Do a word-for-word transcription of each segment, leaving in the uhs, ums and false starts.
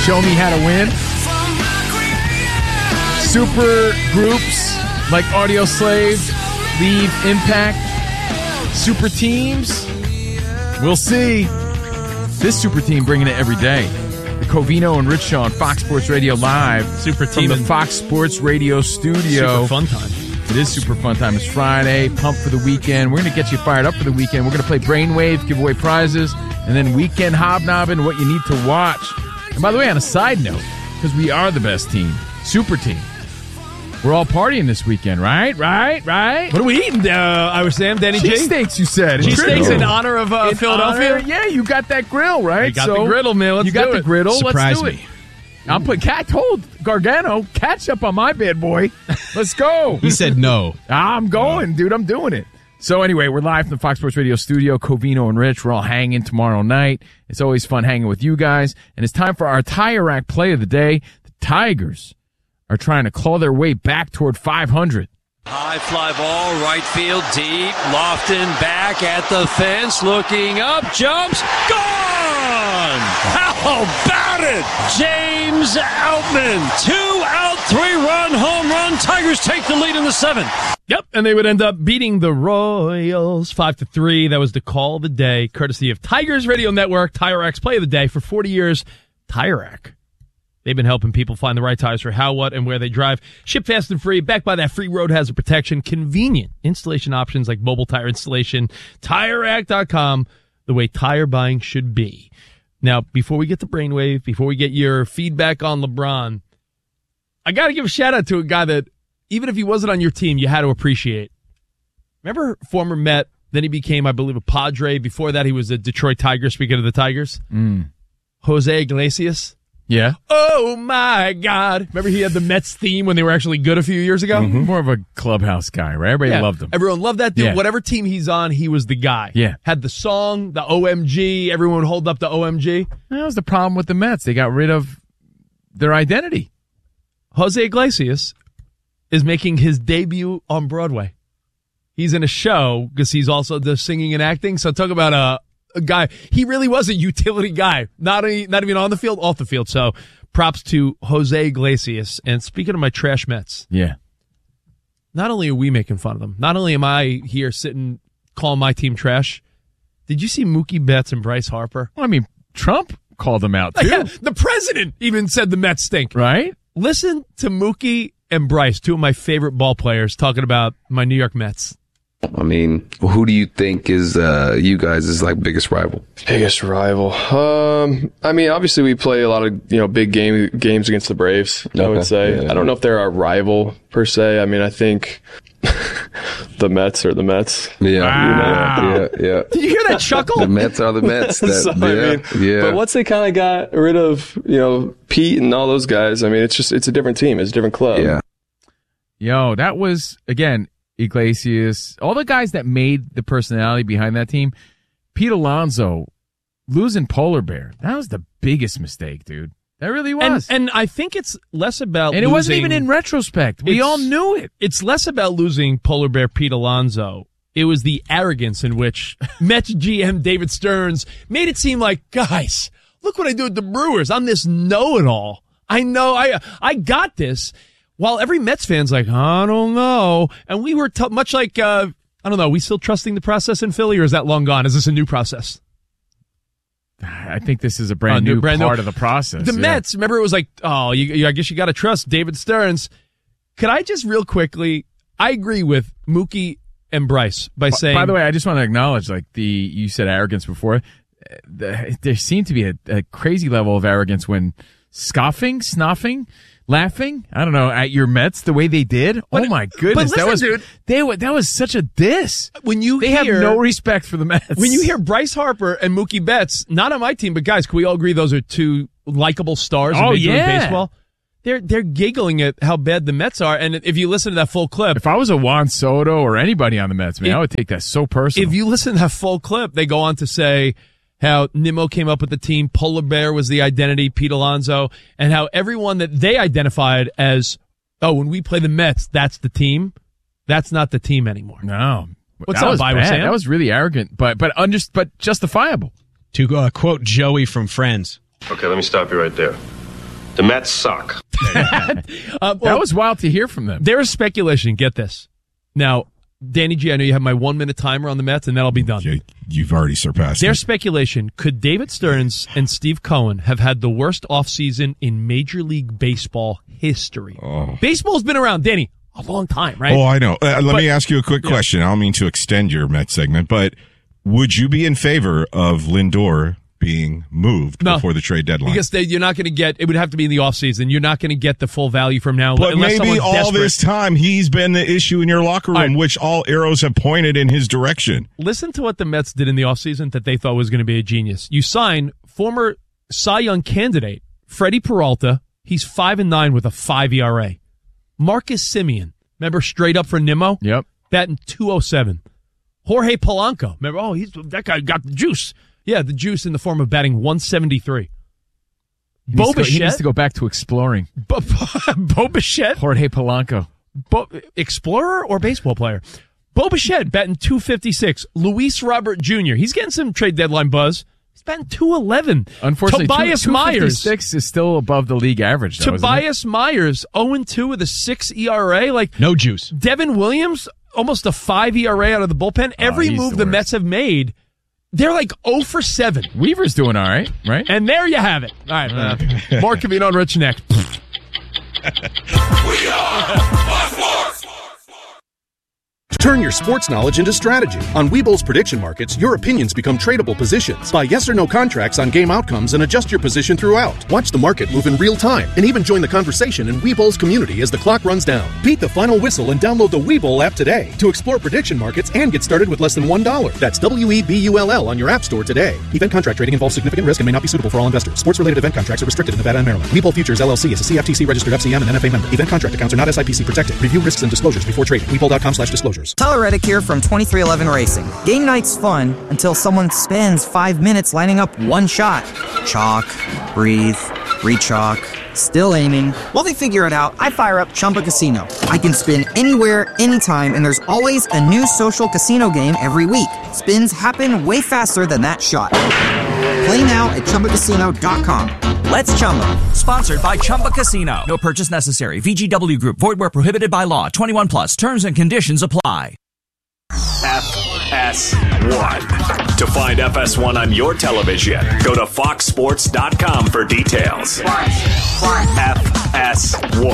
Show me how to win. Super groups like Audio Slave, Leave, Impact. Super teams. We'll see. This super team bringing it every day. The Covino and Rich Show on Fox Sports Radio Live. Super team from the Fox Sports Radio studio. Super fun time. It is super fun time. It's Friday. Pumped for the weekend. We're going to get you fired up for the weekend. We're going to play Brainwave, give away prizes, and then Weekend Hobnobbing, what you need to watch. And by the way, on a side note, because we are the best team, super team, we're all partying this weekend, right? Right? Right? What are we eating, uh, I was Sam, Danny G? Cheesesteaks, you said. Cheesesteaks in honor of uh, in Philadelphia? Honor, yeah, you got that grill, right? You got so the griddle, man. Let's you got do the it. griddle. Surprise Let's do me. it. I'll put cat told Gargano, catch up on my bad boy. Let's go. He said no. I'm going, dude. I'm doing it. So anyway, we're live from the Fox Sports Radio studio. Covino and Rich, we're all hanging tomorrow night. It's always fun hanging with you guys. And it's time for our Tire Rack play of the day. The Tigers are trying to claw their way back toward five hundred. High fly ball, right field, deep. Lofton back at the fence, looking up, jumps, gone! How about it? James Outman, two out, three-run home run. Tigers take the lead in the seventh. Yep, and they would end up beating the Royals five to three. That was the call of the day, courtesy of Tigers Radio Network, Tire Rack's play of the day. For forty years, Tire Rack. They've been helping people find the right tires for how, what, and where they drive. Ship fast and free, backed by that free road hazard protection. Convenient installation options like mobile tire installation. Tire Rack dot com, the way tire buying should be. Now, before we get to Brainwave, before we get your feedback on LeBron, I got to give a shout-out to a guy that, even if he wasn't on your team, you had to appreciate. Remember former Met, then he became, I believe, a Padre. Before that, he was a Detroit Tiger, speaking of the Tigers. Mm. Jose Iglesias. Yeah. Oh, my God. Remember he had the Mets theme when they were actually good a few years ago? Mm-hmm. More of a clubhouse guy, right? Everybody Yeah. loved him. Everyone loved that dude. Yeah. Whatever team he's on, he was the guy. Yeah. Had the song, the O M G. Everyone would hold up the O M G. That was the problem with the Mets. They got rid of their identity. Jose Iglesias is making his debut on Broadway. He's in a show because he's also does singing and acting. So talk about a, a guy. He really was a utility guy. Not a, not even on the field, off the field. So props to Jose Iglesias. And speaking of my trash Mets, Yeah. not only are we making fun of them, not only am I here sitting calling my team trash, did you see Mookie Betts and Bryce Harper? Well, I mean, Trump called them out, too. Yeah, the president even said the Mets stink. Right? Listen to Mookie and Bryce, two of my favorite ball players, talking about my New York Mets. I mean, who do you think is uh, you guys' like biggest rival? Biggest rival. Um, I mean, obviously we play a lot of you know big game games against the Braves. I Okay. would say. Yeah. I don't know if they're our rival per se. I mean, I think the Mets are the Mets. Yeah, Wow. yeah, yeah, yeah. Did you hear that chuckle? The Mets are the Mets. That, So, yeah, I mean, yeah. But once they kind of got rid of you know Pete and all those guys, I mean, it's just it's a different team. It's a different club. yeah. Yo, that was, again, Iglesias, all the guys that made the personality behind that team. Pete Alonso losing Polar Bear. That was the biggest mistake, dude. That really And, was. and I think it's less about And it wasn't losing- even in retrospect. We It's- all knew it. It's less about losing Polar Bear Pete Alonso. It was the arrogance in which Mets G M David Stearns made it seem like, guys, look what I do with the Brewers. I'm this know-it-all. I know, I I got this. While every Mets fan's like, I don't know. And we were t- much like, uh, I don't know, are we still trusting the process in Philly, or is that long gone? Is this a new process? I think this is a brand Uh, new- new brand part new- of the process. The yeah. Mets, remember it was like, oh, you, you, I guess you got to trust David Stearns. Could I just real quickly, I agree with Mookie and Bryce by saying. By the way, I just want to acknowledge, like, the, you said arrogance before. The, there seemed to be a, a crazy level of arrogance when scoffing, snoffing, laughing, I don't know, at your Mets the way they did. But- oh my goodness. but listen, that was, dude. they were, that was such a diss. when you They hear, have no respect for the Mets. when you hear Bryce Harper and Mookie Betts, not on my team, but guys, can we all agree those are two likable stars Oh, in Major League yeah. Baseball? They're they're giggling at how bad the Mets are, and if you listen to that full clip, if I was a Juan Soto or anybody on the Mets, man, If- I would take that so personal. if you listen to that full clip, they go on to say how Nimmo came up with the team, Polar Bear was the identity, Pete Alonso, and how everyone that they identified as, oh, when we play the Mets, that's the team. That's not the team anymore. no. What's that up, was Bible bad. Sam? That was really arrogant, but but under, but justifiable. To uh, quote Joey from Friends. Okay, let me stop you right there. The Mets suck. uh, well, that was wild to hear from them. There is speculation. Get this. Now, Danny G, I know you have my one-minute timer on the Mets, and that'll be done. You, you've already surpassed There's it. speculation. Could David Stearns and Steve Cohen have had the worst offseason in Major League Baseball history? Oh. Baseball's been around, Danny, a long time, right? Oh, I know. Uh, let But- me ask you a quick yeah. question. I don't mean to extend your Mets segment, but would you be in favor of Lindor being moved No, before the trade deadline? Because they, you're not going to get, it would have to be in the offseason. You're not going to get the full value from now. But unless maybe someone's all desperate. this time he's been the issue in your locker room, All right. which all arrows have pointed in his direction. Listen to what the Mets did in the offseason that they thought was going to be a genius. You sign former Cy Young candidate Freddie Peralta. He's five and nine with a five E R A. Marcus Semien, remember straight up for Nimmo? Yep. Batting two oh seven. Jorge Polanco, remember? Oh, he's that guy got the juice. Yeah, the juice in the form of batting one seventy-three. He needs, Bo to go, he needs Bichette. to go back to exploring. Bo, Bo Bichette. Jorge Polanco. Bo, explorer or baseball player? Bo Bichette batting two fifty-six. Luis Robert Junior He's getting some trade deadline buzz. He's batting two eleven. Unfortunately, Tobias two, Myers. six is still above the league average. Though, Tobias Myers, oh and two with a six E R A. Like no juice. Devin Williams, almost a five E R A out of the bullpen. Every Oh, he's move the the worst. Mets have made, they're like oh for seven. Weaver's doing all right, right? And there you have it. All right, uh, more Covino and Rich next. We are Fox Sports. Turn your sports knowledge into strategy. On Webull's prediction markets, your opinions become tradable positions. Buy yes or no contracts on game outcomes and adjust your position throughout. Watch the market move in real time and even join the conversation in Webull's community as the clock runs down. Beat the final whistle and download the Webull app today to explore prediction markets and get started with less than one dollar. That's W E B U L L on your app store today. Event contract trading involves significant risk and may not be suitable for all investors. Sports-related event contracts are restricted in Nevada and Maryland. Webull Futures L L C is a C F T C registered F C M and N F A member. Event contract accounts are not S I P C protected. Review risks and disclosures before trading. Webull.com slash disclosures. Tyler Reddick here from twenty-three eleven Racing. Game night's fun until someone spends five minutes lining up one shot. Chalk, breathe, re-chalk, still aiming. While they figure it out, I fire up Chumba Casino. I can spin anywhere, anytime, and there's always a new social casino game every week. Spins happen way faster than that shot. Play now at Chumba Casino dot com. Let's Chumba. Sponsored by Chumba Casino. No purchase necessary. V G W Group. Void where prohibited by law. twenty-one plus. Terms and conditions apply. F S one. To find F S one on your television, go to fox sports dot com for details. F S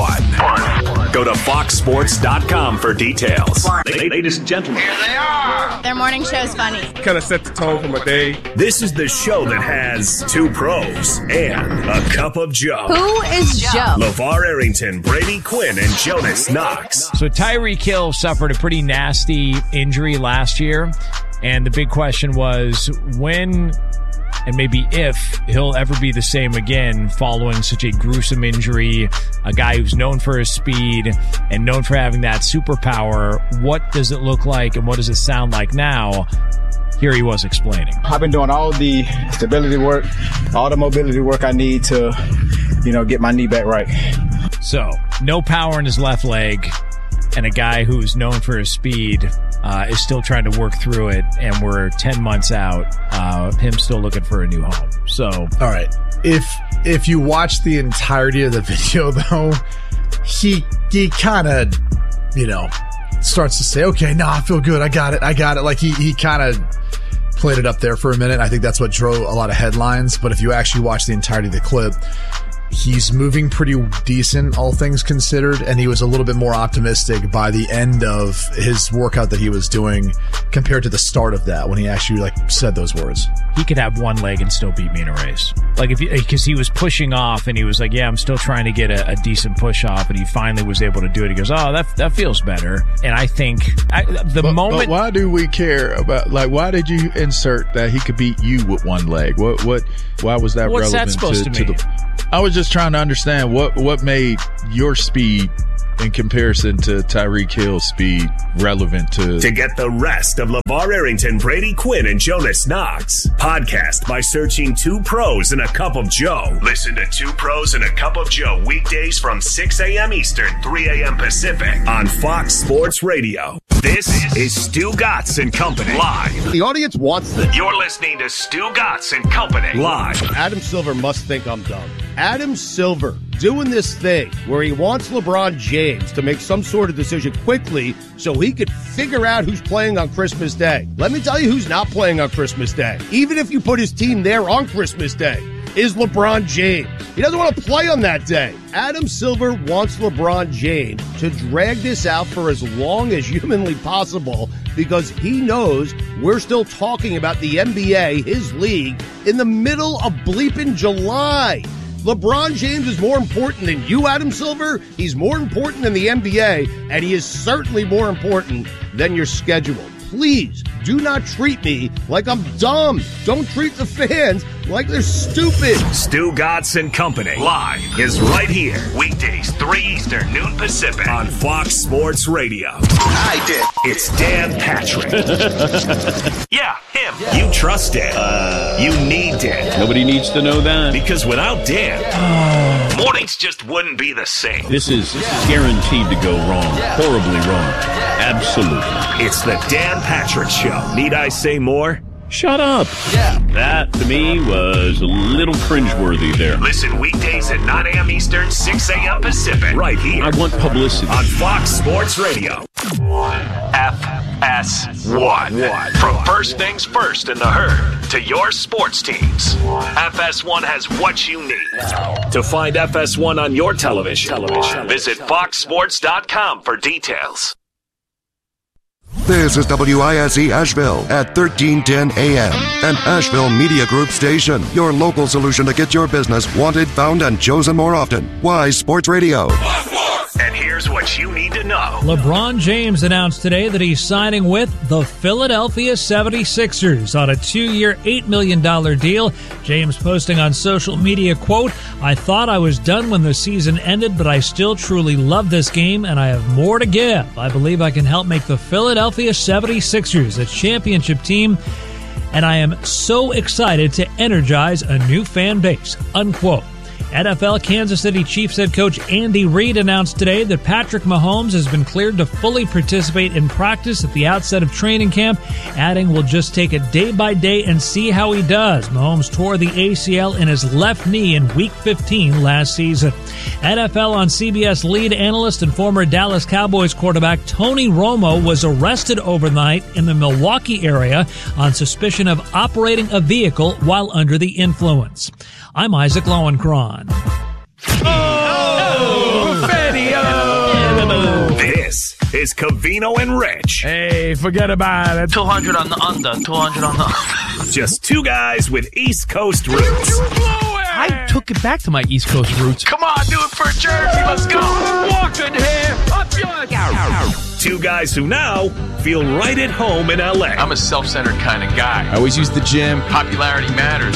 one. Go to fox sports dot com for details. Ladies and gentlemen, here they are. Their morning show's funny. Kind of set the tone for my day. This is the show that has two pros and a cup of Joe. Who is Joe? LeVar Arrington, Brady Quinn, and Jonas Knox. So Tyreek Hill suffered a pretty nasty injury last year, and the big question was when and maybe if he'll ever be the same again following such a gruesome injury, a guy who's known for his speed and known for having that superpower. What does it look like and what does it sound like now? Here he was explaining. I've been doing all the stability work, all the mobility work I need to, you know, get my knee back right. So, no power in his left leg, and a guy who's known for his speed uh, is still trying to work through it, and we're ten months out, uh, him still looking for a new home. So, all right. If if you watch the entirety of the video, though, he he kind of, you know, starts to say, okay, no, I feel good. I got it. I got it. Like he, he kind of played it up there for a minute. I think that's what drove a lot of headlines. But if you actually watch the entirety of the clip, he's moving pretty decent, all things considered, and he was a little bit more optimistic by the end of his workout that he was doing compared to the start of that when he actually like said those words. He could have one leg and still beat me in a race. Like if because he was pushing off and he was like, yeah, I'm still trying to get a, a decent push off, and he finally was able to do it. He goes, oh, that that feels better. And I think I, the but, moment. But why do we care about, like, why did you insert that he could beat you with one leg? What what? Why was that What's relevant that supposed to, to, to the? I was just trying to understand what what made your speed in comparison to Tyreek Hill's speed relevant to... To get the rest of LeVar Arrington, Brady Quinn, and Jonas Knox, podcast by searching Two Pros and a Cup of Joe. Listen to Two Pros and a Cup of Joe weekdays from six a.m. Eastern, three a.m. Pacific on Fox Sports Radio. This is Stu Gatz and Company live. The audience wants this. You're listening to Stu Gatz and Company live. Adam Silver must think I'm dumb. Adam Silver doing this thing where he wants LeBron James to make some sort of decision quickly so he could figure out who's playing on Christmas Day. Let me tell you who's not playing on Christmas Day. Even if you put his team there on Christmas Day, is LeBron James. He doesn't want to play on that day. Adam Silver wants LeBron James to drag this out for as long as humanly possible because he knows we're still talking about the N B A, his league, in the middle of bleeping July. LeBron James is more important than you, Adam Silver. He's more important than the N B A, and he is certainly more important than your schedule. Please do not treat me like I'm dumb. Don't treat the fans like they're stupid. Stu Gatz and Company live is right here. Weekdays, three Eastern, noon Pacific on Fox Sports Radio. I did. It's Dan Patrick. Yeah, him. Yeah. You trust Dan. Uh, you need Dan. Nobody needs to know that. Because without Dan, oh. mornings just wouldn't be the same. This is yeah. guaranteed to go wrong. Yeah. Horribly wrong. Absolutely. It's the Dan Patrick Show. Need I say more? Shut up. Yeah. That, to me, was a little cringeworthy there. Listen weekdays at nine a.m. Eastern, six a.m. Pacific. Right here. I want publicity. On Fox Sports Radio. F S one. From first things first in the herd to your sports teams. F S one has what you need. To find F S one on your television, television. visit fox sports dot com for details. This is W I S E Asheville at thirteen ten A M, an Asheville Media Group station. Your local solution to get your business wanted, found, and chosen more often. Wise Sports Radio. And here's what you need to know. LeBron James announced today that he's signing with the Philadelphia seventy-sixers on a two-year, eight million dollars deal. James posting on social media, quote, "I thought I was done when the season ended, but I still truly love this game, and I have more to give. I believe I can help make the Philadelphia seventy-sixers a championship team, and I am so excited to energize a new fan base," unquote. N F L Kansas City Chiefs head coach Andy Reid announced today that Patrick Mahomes has been cleared to fully participate in practice at the outset of training camp, adding, "We'll just take it day by day and see how he does." Mahomes tore the A C L in his left knee in Week fifteen last season. N F L on C B S lead analyst and former Dallas Cowboys quarterback Tony Romo was arrested overnight in the Milwaukee area on suspicion of operating a vehicle while under the influence. I'm Isaac Lowenkron. Oh! oh this is Covino and Rich. Hey, forget about it. two hundred on the under, two hundred on the under. Just two guys with East Coast roots. I took it back to my East Coast roots. Come on, do it for Jersey. Let's go. Walking here. Up yours. Two guys who now feel right at home in L A. I'm a self-centered kind of guy. I always use the gym. Popularity matters.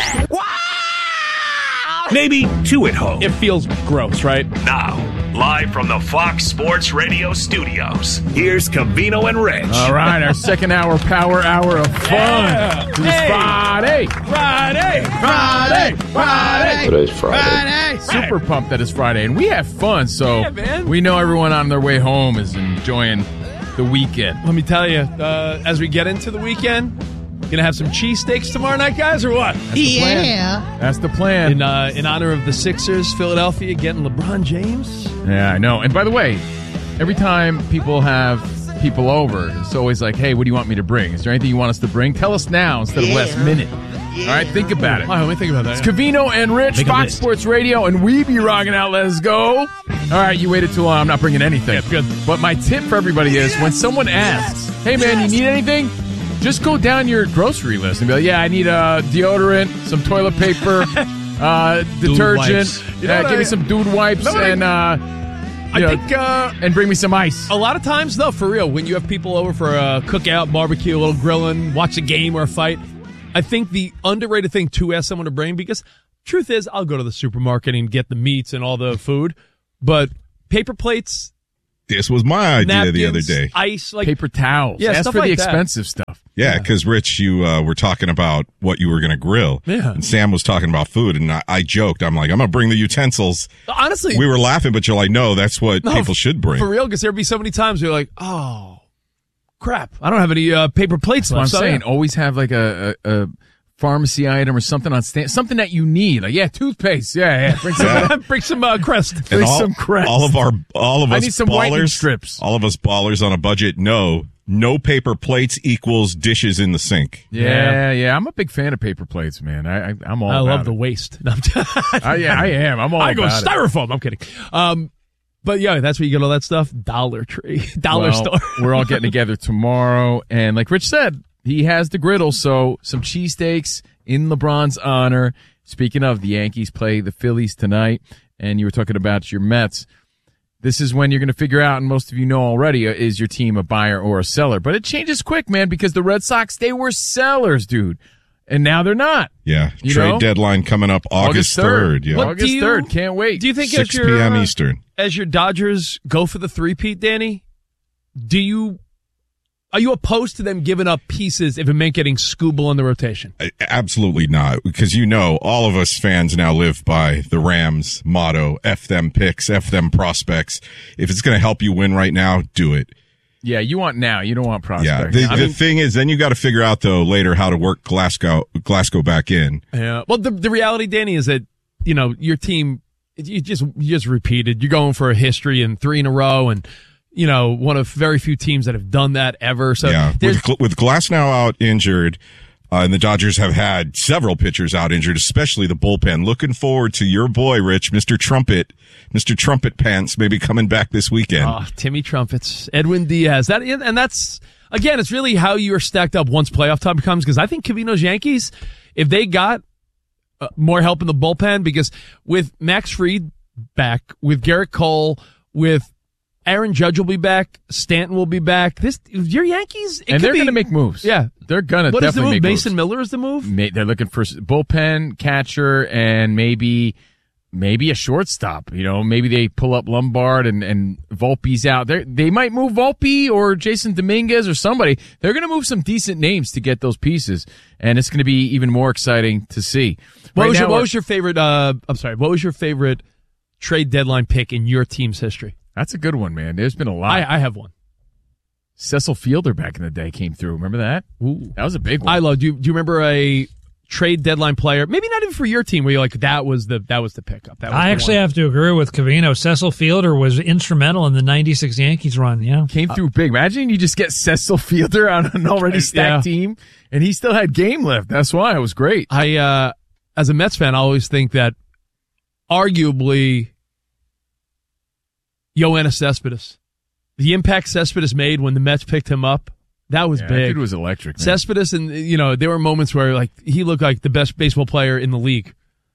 Maybe two at home. It feels gross, right? Now, live from the Fox Sports Radio studios, here's Covino and Rich. All right, our second hour power hour of fun. Yeah. It's Hey. Friday. Friday, Friday, Friday. Today's Friday. Friday. Super pumped that it's Friday, and we have fun, so Yeah, man. we know everyone on their way home is enjoying the weekend. Let me tell you, uh, as we get into the weekend, gonna have some cheesesteaks tomorrow night, guys, or what? That's the plan. That's the plan. In uh, in honor of the Sixers, Philadelphia getting LeBron James. Yeah, I know. And by the way, every time people have people over, it's always like, hey, what do you want me to bring? Is there anything you want us to bring? Tell us now instead of Yeah. last minute. All right, think about it. All right, let me think about that. It's Covino and Rich, Make a Fox list. Sports Radio, and we be rocking out. Let's go. All right, you waited too long. I'm not bringing anything. Yeah, good. But my tip for everybody is when someone asks, hey, man, you need anything? Just go down your grocery list and be like, yeah, I need uh, deodorant, some toilet paper, uh, detergent. wipes. You know uh, what give I- me some dude wipes know what I- and uh, I you know, think, uh, and bring me some ice. A lot of times, though, for real, when you have people over for a cookout, barbecue, a little grilling, watch a game or a fight, I think the underrated thing to ask someone to bring, because truth is, I'll go to the supermarket and get the meats and all the food, but paper plates, This was my idea napkins, the other day. ice, like Paper towels. Yeah, Ask stuff for the like that. expensive stuff. Yeah, because Rich, you uh, were talking about what you were going to grill. Yeah. And Sam was talking about food, and I, I joked. I'm like, I'm going to bring the utensils. honestly, We were laughing, but you're like, no, that's what No, people should bring. for real, because there'd be so many times where you're like, oh, crap, I don't have any uh, paper plates That's left. what I'm so, saying. yeah. Always have like a, a, a pharmacy item or something on stand, something that you need. Like, yeah, toothpaste. Yeah, yeah. Bring some, Yeah. Bring some uh, Crest. And Bring all, some Crest. all of our, all of I us need some whitening ballers, strips. all of us ballers on a budget know no paper plates equals dishes in the sink. Yeah, yeah. I'm a big fan of paper plates, man. I, I I'm all. I about love it. the waste. No, I'm t- I, yeah, I am. I'm all. I go about it. styrofoam. I'm kidding. Um, but yeah, that's where you get all that stuff. Dollar Tree, Dollar Well, Store. We're all getting together tomorrow, and like Rich said, he has the griddle, so some cheesesteaks in LeBron's honor. Speaking of, the Yankees play the Phillies tonight, and you were talking about your Mets. This is when you're going to figure out, and most of you know already, uh, is your team a buyer or a seller. But it changes quick, man, because the Red Sox, they were sellers, dude. And now they're not. Yeah, You trade know? deadline coming up August third. Yeah, What August do you- third. Can't wait. Do you think six as your p.m. uh, Eastern. as your Dodgers go for the three-peat, Danny, do you are you opposed to them giving up pieces if it meant getting Skubal in the rotation? I- Absolutely not, because you know all of us fans now live by the Rams motto: "F them picks, F them prospects." If it's going to help you win right now, do it. Yeah, you want now. You don't want prospect. Yeah. The, I the mean, thing is, then you got to figure out though later how to work Glasgow Glasgow back in. Yeah. Well, the the reality, Danny, is that you know your team. You just you just repeated. You're going for a history and three in a row, and you know one of very few teams that have done that ever. So yeah, there's with, Gl- with Glass now out injured, uh, and the Dodgers have had several pitchers out injured, especially the bullpen. Looking forward to your boy, Rich, Mister Trumpet, Mister Trumpet Pants, maybe coming back this weekend. Oh, Timmy Trumpets, Edwin Diaz. That and that's again, it's really how you are stacked up once playoff time comes. Because I think Covino's Yankees, if they got uh, more help in the bullpen, because with Max Fried back, with Garrett Cole, with Aaron Judge will be back, Stanton will be back. This your Yankees, it and could they're be- going to make moves. Yeah, they're going to What is the definitely move? make Mason moves. Miller is the move. Ma- They're looking for s- bullpen, catcher, and maybe maybe a shortstop. You know, maybe they pull up Lombard and, and Volpe's out. They they might move Volpe or Jason Dominguez or somebody. They're going to move some decent names to get those pieces, and it's going to be even more exciting to see. What, Right was, your, now, what we're- was your favorite? Uh, I'm sorry. What was your favorite trade deadline pick in your team's history? That's a good one, man. There's been a lot. I, I have one. Cecil Fielder back in the day came through. Remember that? Ooh. That was a big one. I love. Do you, do you remember a trade deadline player? Maybe not even for your team, where you're like, that was the that was the pickup. That was I the actually one. have to agree with Covino. Cecil Fielder was instrumental in the ninety-six Yankees run, yeah. Came through big. Imagine you just get Cecil Fielder on an already stacked Yeah. team, and he still had game left. That's why it was great. I, uh, as a Mets fan, I always think that arguably Yoenis Cespedes, the impact Cespedes made when the Mets picked him up, that was Yeah, that big. dude was electric, man. Cespedes, and you know, there were moments where like he looked like the best baseball player in the league.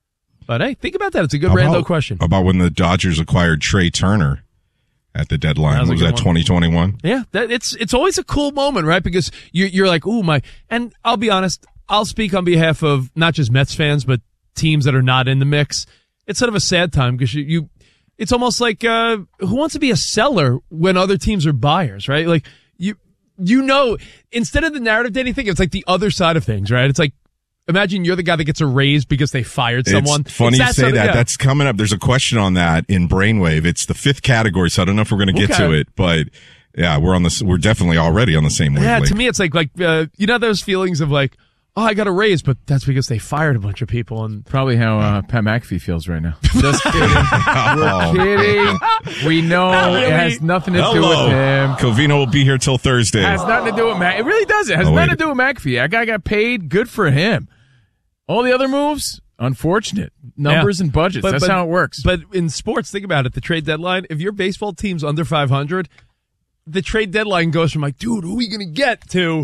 But hey, think about that. It's a good rando question. About when the Dodgers acquired Trey Turner at the deadline. That was a was good that one. twenty twenty-one? Yeah, that, it's it's always a cool moment, right? Because you're you're like, ooh, my. And I'll be honest, I'll speak on behalf of not just Mets fans, but teams that are not in the mix. It's sort of a sad time because you, you it's almost like uh, who wants to be a seller when other teams are buyers, right? Like you you know, instead of the narrative to anything, it's like the other side of things, right? It's like imagine you're the guy that gets a raise because they fired someone. It's funny It's you say sort of- that. yeah. That's coming up. There's a question on that in Brainwave. It's the fifth category, so I don't know if we're going to get Okay. to it, but yeah, we're on this. We're definitely already on the same Yeah, wavelength. to me, it's like like uh, you know those feelings of like, oh, I got a raise, but that's because they fired a bunch of people, and Probably how uh, Pat McAfee feels right now. Just kidding. Oh. We're kidding. We know Not really. it has nothing to do Hello. with him. Covino will be here till Thursday. It has nothing to do with Mac. It really doesn't. It has Oh, nothing wait. to do with McAfee. That guy got paid. Good for him. All the other moves, unfortunate. Numbers Yeah. and budgets. But- That's but- how it works. But in sports, think about it: the trade deadline. If your baseball team's under five hundred, the trade deadline goes from like, dude, who are we gonna get to,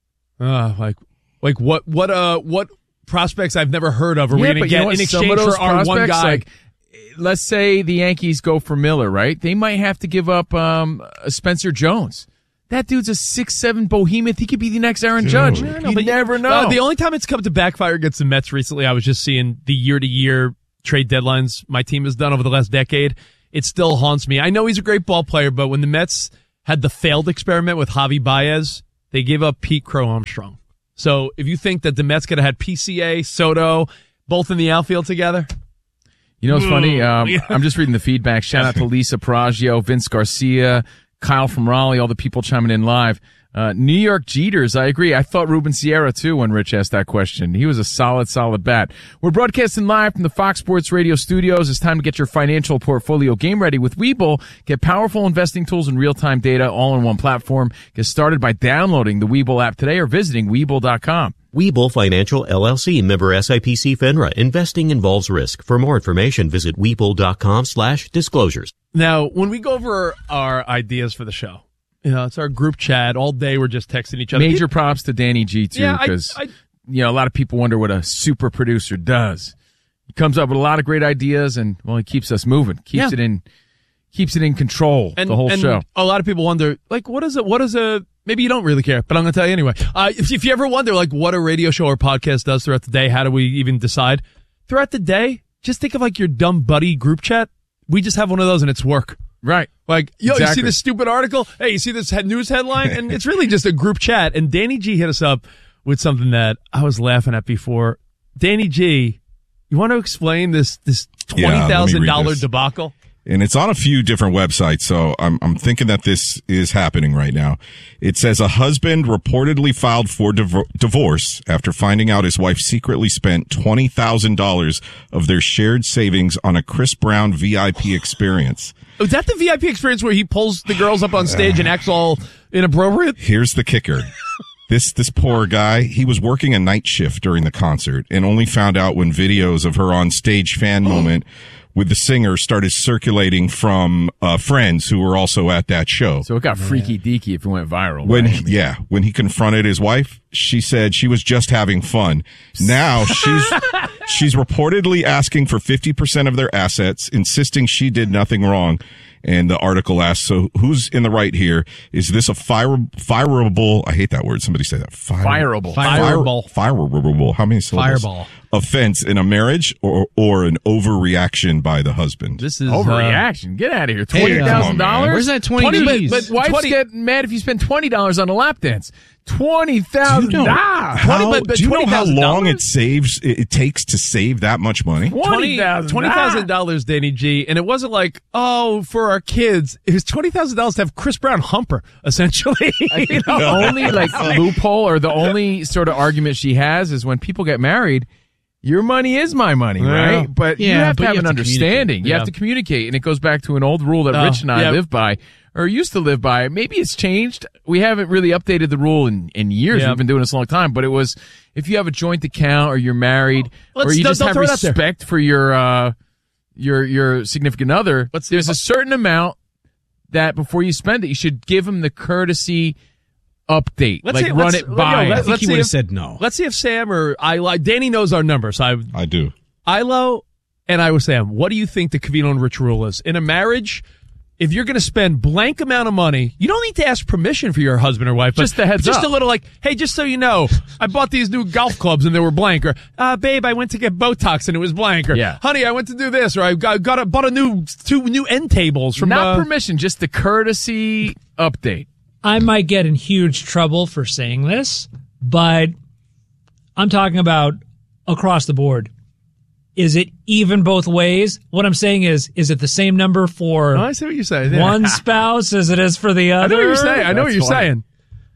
uh, like, like what, what, uh, what prospects I've never heard of are we Yeah, gonna but you get know what? in Some exchange of those for our one prospects, guy? like, let's say the Yankees go for Miller, right? They might have to give up um, uh, Spencer Jones. That dude's a six seven behemoth. He could be the next Aaron Judge. Yeah, no, you but never know. Uh, the only time it's come to backfire against the Mets recently, I was just seeing the year-to-year trade deadlines my team has done over the last decade. It still haunts me. I know he's a great ball player, but when the Mets had the failed experiment with Javi Baez, they gave up Pete Crow Armstrong. So if you think that the Mets could have had P C A, Soto, both in the outfield together, You know what's funny? Um, Yeah. I'm just reading the feedback. Shout out to Lisa Paragio, Vince Garcia, Kyle from Raleigh, all the people chiming in live. Uh, New York Jeters, I agree. I thought Ruben Sierra, too, when Rich asked that question. He was a solid, solid bat. We're broadcasting live from the Fox Sports Radio studios. It's time to get your financial portfolio game ready with Webull. Get powerful investing tools and real-time data all in one platform. Get started by downloading the Webull app today or visiting Webull dot com. Webull Financial, L L C, member S I P C FINRA. Investing involves risk. For more information, visit Webull dot com slash disclosures. Now, when we go over our ideas for the show, you know, it's our group chat. All day we're just texting each other. Major props to Danny G, too, Yeah, I- because, I- you know, a lot of people wonder what a super producer does. He comes up with a lot of great ideas, and, well, he keeps us moving, keeps Yeah. it in keeps it in control, and, the whole and show. A lot of people wonder, like, what is it? What is a, maybe you don't really care, but I'm going to tell you anyway. Uh, if, if you ever wonder, like, what a radio show or podcast does throughout the day, how do we even decide? Throughout the day, just think of, like, your dumb buddy group chat. We just have one of those, and it's work. Right. Like, yo, you see Exactly. this stupid article? Hey, you see this head news headline? And it's really just a group chat. And Danny G hit us up with something that I was laughing at before. Danny G, you want to explain this this Yeah, twenty let me thousand read dollars this. debacle? And it's on a few different websites, so I'm I'm thinking that this is happening right now. It says a husband reportedly filed for div- divorce after finding out his wife secretly spent twenty thousand dollars of their shared savings on a Chris Brown V I P experience. Was that the V I P experience where he pulls the girls up on stage and acts all inappropriate? Here's the kicker. This this poor guy, he was working a night shift during the concert and only found out when videos of her on stage fan moment with the singer started circulating from uh, friends who were also at that show. So it got freaky deaky if it went viral. When right? he, yeah, when he confronted his wife, she said she was just having fun. Now she's she's reportedly asking for fifty percent of their assets, insisting she did nothing wrong. And the article asks, so who's in the right here? Is this a fire, fireable, I hate that word, somebody say that. Fire, Fireable. Fireable. Fireable. How many syllables? Fireball. Offense in a marriage or or an overreaction by the husband? This is Overreaction. Get out of here. Hey, Twenty thousand come on, dollars. man. Where's that twenty But, G's? but wives twenty get mad if you spend twenty dollars on a lap dance. Twenty thousand Do you know dollars. how, do you know how long it saves? It, it takes to save that much money. Twenty thousand dollars, Danny G, and it wasn't like, oh, for our kids. It was twenty thousand dollars to have Chris Brown humper, essentially. You know? The only like loophole or the only sort of argument she has is when people get married, your money is my money, Yeah. right? But you Yeah, have to but have you an have to understanding. You Yeah. have to communicate, and it goes back to an old rule that Oh, Rich and I yeah. live by, or used to live by. Maybe it's changed. We haven't really updated the rule in, in years. Yeah. We've been doing this a long time, but it was if you have a joint account or you're married Let's- or you don't- just don't have throw it out there. respect for your uh, your your significant other. There's a certain amount that before you spend it, you should give them the courtesy update. Let's like see- run let's- it yo, by. let- I think let's he see would have if- said no. Let's see if Sam or Ilo, Danny knows our number. So I, I do. Ilo and I was Sam, what do you think the Covino and Rich rule is? In a marriage, if you're going to spend blank amount of money, you don't need to ask permission for your husband or wife. But Just a heads just up. a little like, hey, just so you know, I bought these new golf clubs and they were blank. Or, uh, babe, I went to get Botox and it was blank. Or, Yeah. honey, I went to do this. Or I got, got a, bought a new, two new end tables from, Not uh, permission, just the courtesy update. I might get in huge trouble for saying this, but I'm talking about across the board. Is it even both ways? What I'm saying is, is it the same number for Oh, I see what you're saying. Yeah. one spouse as it is for the I other? know what you're saying. I know what That's you're funny. saying.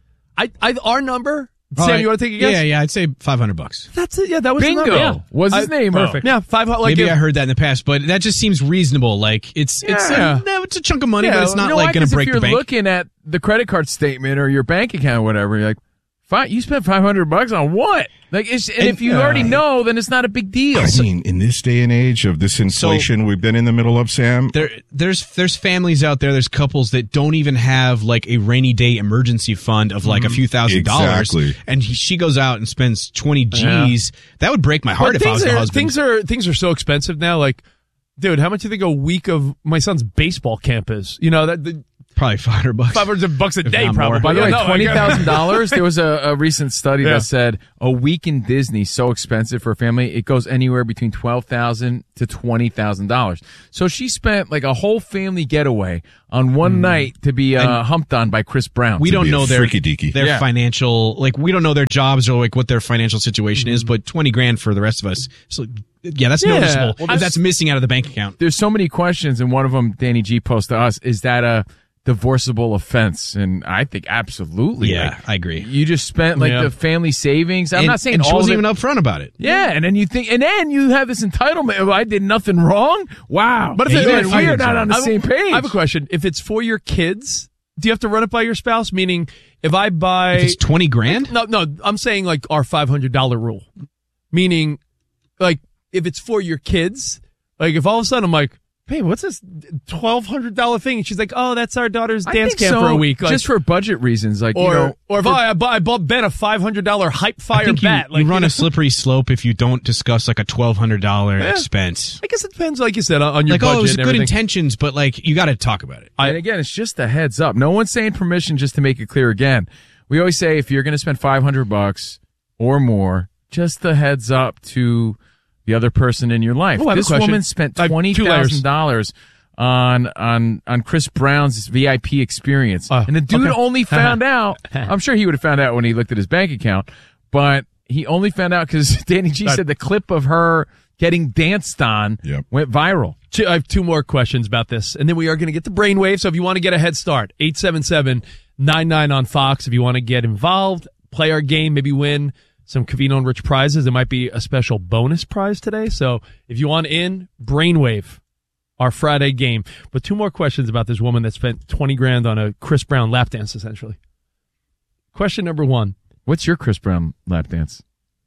I, I, our number, All Sam, right. you want to take a guess? Yeah, yeah, I'd say five hundred bucks. That's it. Yeah, that was Bingo. the number. Yeah. What's his I- name? Perfect. Yeah, five hundred. Like Maybe if- I heard that in the past, but that just seems reasonable. Like it's it's Yeah. a, no, it's a chunk of money, Yeah, but it's not you know like why? going 'Cause to break if the you're bank. looking at the credit card statement or your bank account or whatever, you're like, fine, you spent five hundred bucks on what? Like, it's, and, And- if you uh, already know, then it's not a big deal. I mean, in this day and age of this inflation we've been in the middle of, Sam, There, there's there's families out there. There's couples that don't even have like a rainy day emergency fund of like a few thousand dollars, Exactly. and he, she goes out and spends twenty G's. That would break my heart But if I was things the are, husband. Things are things are so expensive now. Like, dude, how much do you think a week of my son's baseball camp is? You know that the, Probably five hundred bucks. five hundred bucks a If day, not probably. more. By the Yeah, way, no, I twenty got- thousand dollars. There was a, a recent study Yeah. that said a week in Disney so expensive for a family. It goes anywhere between twelve thousand to twenty thousand dollars. So she spent like a whole family getaway on one night to be uh, And humped on by Chris Brown. we To don't be a know their freaky deaky. their Yeah. financial like we don't know their jobs or like what their financial situation is, but twenty grand for the rest of us. So yeah, that's Yeah. noticeable. Well, But that's missing out of the bank account. There's so many questions, and one of them, Danny G posed to us, is that a divorceable offense, and I think absolutely. Yeah, like, I agree. You just spent like Yeah. the family savings. I'm And- not saying and she all wasn't of it- even upfront about it. Yeah, and then you think, and then you have this entitlement. Oh, I did nothing wrong. Wow, But if Man, it- we are not on the I have- same page. I have a question. If it's for your kids, do you have to run it by your spouse? Meaning, if I buy, If it's twenty grand? No, no. I'm saying like our five hundred dollar rule. Meaning, like if it's for your kids, like if all of a sudden I'm like, hey, what's this twelve hundred dollar thing? And she's like, oh, that's our daughter's I dance think camp so, for a week, like, just for budget reasons. Like, or you know, or if for- I, I buy I bought Ben a five hundred dollar hype I fire think you, bat, you like run know, a slippery slope if you don't discuss like a twelve hundred dollars Yeah. expense. I guess it depends, like you said, on, on your Like, budget. oh, it was and good everything. intentions, but like you got to talk about it. and again, it's just a heads up. No one's saying permission. Just to make it clear again, we always say if you're going to spend five hundred bucks or more, just the heads up to the other person in your life. Oh, I have a This question. woman spent I have twenty two layers. thousand dollars on on on Chris Brown's V I P experience, and the dude okay. only found out. I'm sure he would have found out when he looked at his bank account, but he only found out because Danny G Right. said the clip of her getting danced on went viral. Two, I have two more questions about this, and then we are going to get the brainwave. So if you want to get a head start, eight seven seven, nine nine on Fox. If you want to get involved, play our game, maybe win some Covino and Rich prizes. There might be a special bonus prize today. So if you want in, brainwave, our Friday game. But two more questions about this woman that spent twenty grand on a Chris Brown lap dance, essentially. Question number one. What's your Chris Brown lap dance?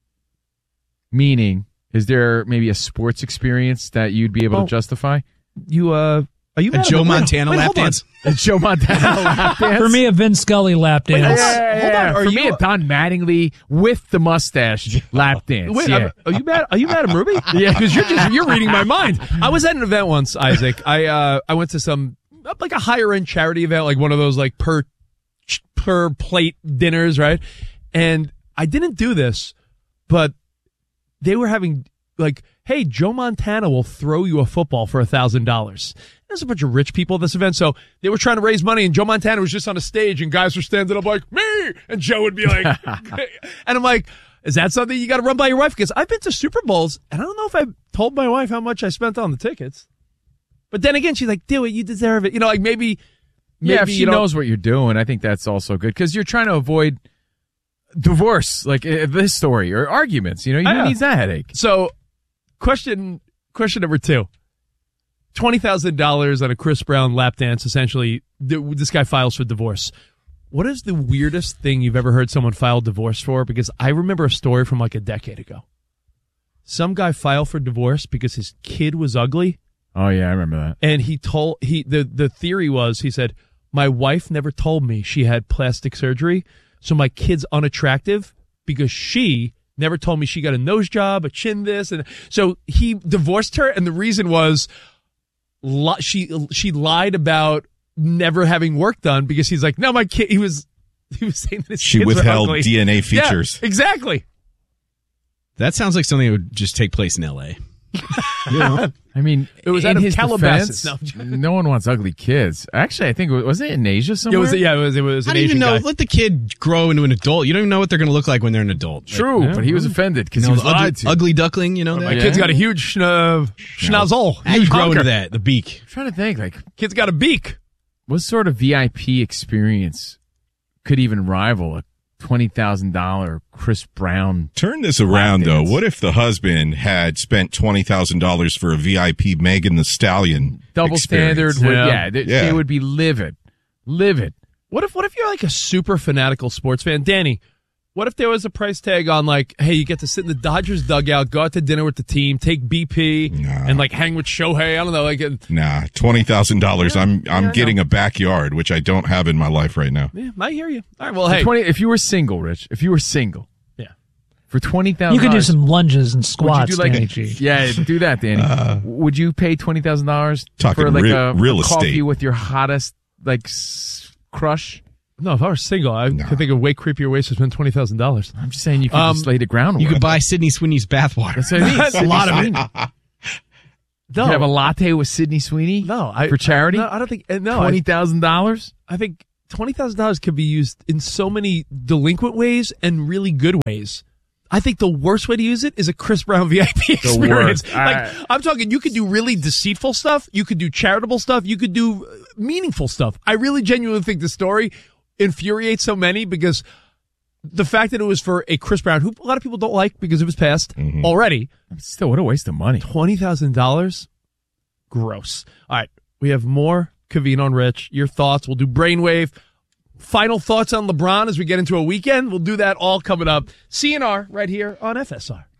Meaning, is there maybe a sports experience that you'd be able Well, to justify? You, uh, are you A mad at Joe me? Wait, Montana wait, lap hold on. dance? A Joe Montana lap dance? For me, a Vince Scully lap Wait, dance. hold on. Yeah, Hold on. Are For you me, a Don Mattingly with the mustache lap dance. Wait, yeah. I'm- are you mad? Are you mad at Ruby? Yeah. because you're just you're reading my mind. I was at an event once, Isaac. I uh I went to some like a higher end charity event, like one of those like per per plate dinners, right? And I didn't do this, but they were having like, hey, Joe Montana will throw you a football for a thousand dollars. There's a bunch of rich people at this event, so they were trying to raise money, and Joe Montana was just on a stage, and guys were standing up like, me! And Joe would be like, and I'm like, is that something you got to run by your wife? Because I've been to Super Bowls, and I don't know if I told my wife how much I spent on the tickets. But then again, she's like, do it, you deserve it. You know, like maybe, maybe Yeah, if she you don't- knows what you're doing, I think that's also good because you're trying to avoid divorce, like uh, this story, or arguments. You know, who Yeah. needs that headache? So, question question number two. twenty thousand dollars on a Chris Brown lap dance, essentially. Th- This guy files for divorce. What is the weirdest thing you've ever heard someone file divorce for? Because I remember a story from like a decade ago. Some guy filed for divorce because his kid was ugly. Oh yeah, I remember that. And he told he the the theory was he said, my wife never told me she had plastic surgery, so my kid's unattractive because she never told me she got a nose job, a chin this, and so he divorced her, and the reason was li- she she lied about never having work done because he's like, no, my kid. He was he was saying that his She kids were withheld ugly. D N A Yeah, features. exactly. That sounds like something that would just take place in L A. You know, I mean, It was in out of his Calabasas. defense, no one wants ugly kids. Actually, I think it was, wasn't it in Asia Yeah, somewhere? it was yeah, it was it was How an do you even Asian know? guy. Let the kid grow into an adult. You don't even know what they're going to look like when they're an adult. True, Like, but he was offended because you he know, was the ugly, lied to. ugly duckling, you know that? My kid's got a huge schna- schnozzle. How you Huge grow honker. into that? The beak. I'm trying to think, like, Kid's got a beak. what sort of V I P experience could even rival a twenty thousand dollars Chris Brown? Turn this around, though. What if the husband had spent twenty thousand dollars for a V I P Megan the Stallion Double experience? standard? Would, Yeah. yeah, they, Yeah. they would be livid. Livid. What if what if you're like a super fanatical sports fan, Danny? What if there was a price tag on like, hey, you get to sit in the Dodgers dugout, go out to dinner with the team, take B P, and like hang with Shohei? I don't know, like, and, Nah, twenty thousand dollars. I'm I'm yeah, I getting know. a backyard, which I don't have in my life right now. yeah, I hear you. All right, well, For hey, twenty, if you were single, Rich, if you were single, yeah, for twenty thousand, You could do some lunges and squats, Would you do like Danny a, G. yeah, do that, Danny. would you pay twenty thousand dollars Talking for like real- a, real a coffee estate. with your hottest like s- crush? no, if I were single, I could think of way creepier ways to spend twenty thousand dollars. I'm just saying you could Um, just lay the groundwork. You could buy Sydney Sweeney's bathwater. That's what I mean. That's a Sydney lot of Sweeney. it. You could have a latte with Sydney Sweeney. No, I, for charity. No, I don't think. uh, No, twenty I, thousand dollars. I think twenty thousand dollars could be used in so many delinquent ways and really good ways. I think the worst way to use it is a Chris Brown V I P experience. worst. Like, I- I'm talking, you could do really deceitful stuff. You could do charitable stuff. You could do uh, meaningful stuff. I really genuinely think the story infuriates so many because the fact that it was for a Chris Brown, who a lot of people don't like because of his past Mm-hmm. already. Still, what a waste of money. twenty thousand dollars? Gross. All right. We have more Covino and Rich. Your thoughts. We'll do Brainwave. Final thoughts on LeBron as we get into a weekend. We'll do that all coming up. C N R right here on F S R.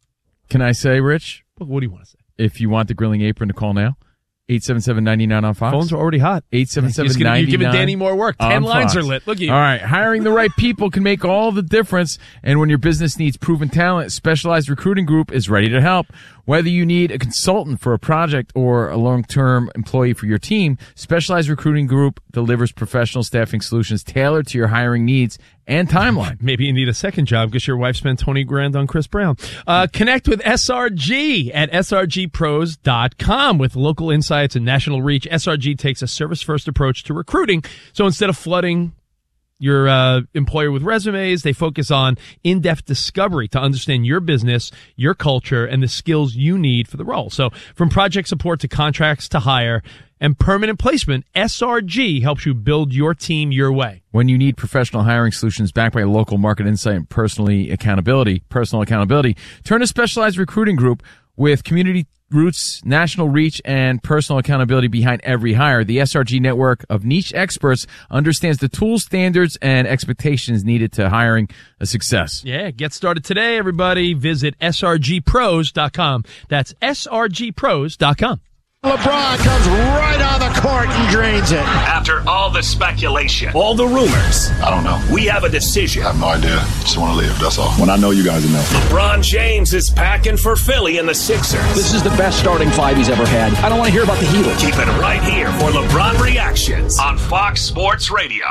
Can I say, Rich? What do you want to say? If you want the grilling apron to call now, eight seven seven, nine nine on Fox. Phones are already hot. eight seven seven, nine nine You're giving Danny more work. Ten lines are lit. Look at you. All right. Hiring the right people can make all the difference. And when your business needs proven talent, Specialized Recruiting Group is ready to help. Whether you need a consultant for a project or a long-term employee for your team, Specialized Recruiting Group delivers professional staffing solutions tailored to your hiring needs and timeline. Maybe you need a second job because your wife spent twenty grand on Chris Brown. Uh, connect with S R G at S R G pros dot com. With local insights and national reach, S R G takes a service-first approach to recruiting. So instead of flooding your uh, employer with resumes, they focus on in-depth discovery to understand your business, your culture, and the skills you need for the role. So from project support to contracts to hire and permanent placement, S R G helps you build your team your way. When you need professional hiring solutions backed by local market insight and personally accountability, personal accountability, turn to Specialized Recruiting Group with community roots, national reach, and personal accountability behind every hire. The S R G network of niche experts understands the tools, standards, and expectations needed to hiring a success. Yeah, get started today, everybody. Visit S R G pros dot com. That's S R G pros dot com. LeBron comes right on the court and drains it. After all the speculation, all the rumors, I don't know. we have a decision. I have no idea. Just want to live, that's all. When I know you guys know. LeBron James is packing for Philly and the Sixers. This is the best starting five he's ever had. I don't want to hear about the Heat. Keep it right here for LeBron Reactions on Fox Sports Radio.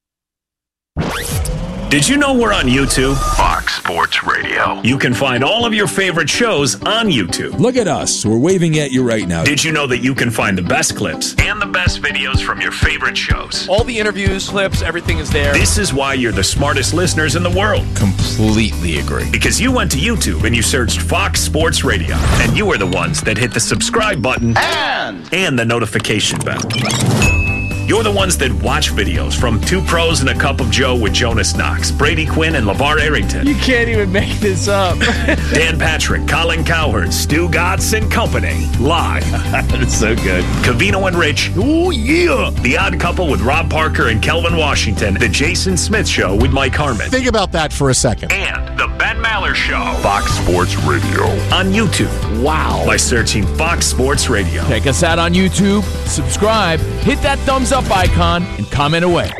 Did you know we're on YouTube? Fox Sports Radio. You can find all of your favorite shows on YouTube. Look at us. We're waving at you right now. Did you know that you can find the best clips and the best videos from your favorite shows? All the interviews, clips, everything is there. This is why you're the smartest listeners in the world. Completely agree. Because you went to YouTube and you searched Fox Sports Radio, and you were the ones that hit the subscribe button And, and the notification bell. You're the ones that watch videos from Two Pros and a Cup of Joe with Jonas Knox, Brady Quinn, and LeVar Arrington. You can't even make this up. Dan Patrick, Colin Cowherd, Stu Gatz and Company. Live. That's so good. Covino and Rich. Oh, yeah. The Odd Couple with Rob Parker and Kelvin Washington. The Jason Smith Show with Mike Harmon. think about that for a second. And The Ben Maller Show. Fox Sports Radio. On YouTube. Wow. By searching Fox Sports Radio. Check us out on YouTube, subscribe, hit that thumbs up icon, and comment away.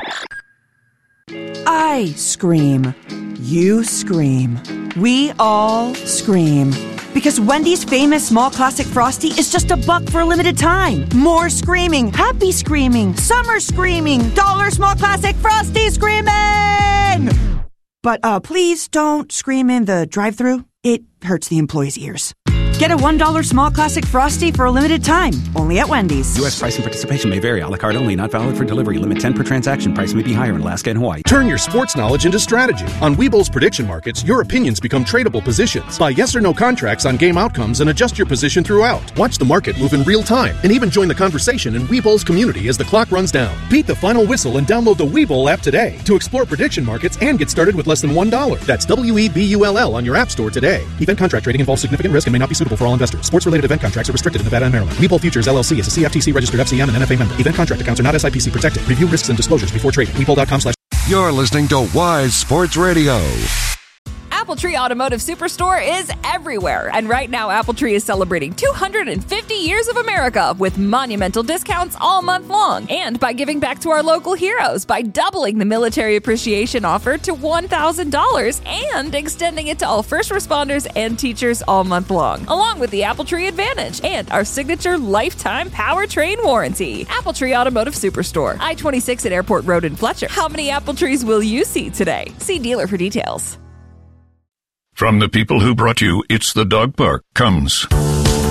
I scream. You scream. We all scream. Because Wendy's famous small classic Frosty is just a buck for a limited time. More screaming, happy screaming, summer screaming, dollar small classic Frosty screaming! But uh, please don't scream in the drive-thru. It hurts the employees' ears. Get a one dollar small classic Frosty for a limited time, only at Wendy's. U S price and participation may vary. A la carte only. Not valid for delivery. Limit ten per transaction. Price may be higher in Alaska and Hawaii. Turn your sports knowledge into strategy. On Webull's prediction markets, your opinions become tradable positions. Buy yes or no contracts on game outcomes and adjust your position throughout. Watch the market move in real time and even join the conversation in Webull's community as the clock runs down. Beat the final whistle and download the Webull app today to explore prediction markets and get started with less than one dollar. That's W E B U L L on your app store today. Event contract trading involves significant risk and may not be suitable for all investors. Sports-related event contracts are restricted in Nevada and Maryland. Webull Futures L L C is a C F T C-registered F C M and N F A member. Event contract accounts are not S I P C protected. Review risks and disclosures before trading. Webull dot com slash You're listening to Wise Sports Radio. AppleTree Automotive Superstore is everywhere. And right now, AppleTree is celebrating two hundred fifty years of America with monumental discounts all month long. And by giving back to our local heroes by doubling the military appreciation offer to one thousand dollars and extending it to all first responders and teachers all month long, along with the AppleTree Advantage and our signature lifetime powertrain warranty. AppleTree Automotive Superstore, I twenty-six at Airport Road in Fletcher. How many apple trees will you see today? See dealer for details. From the people who brought you It's the Dog Park comes